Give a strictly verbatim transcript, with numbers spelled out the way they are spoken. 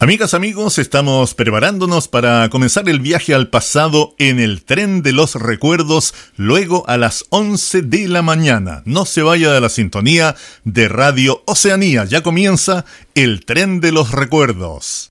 Amigas, amigos, estamos preparándonos para comenzar el viaje al pasado en el tren de los recuerdos, luego a las once de la mañana. No se vaya de la sintonía de Radio Oceanía, ya comienza el tren de los recuerdos.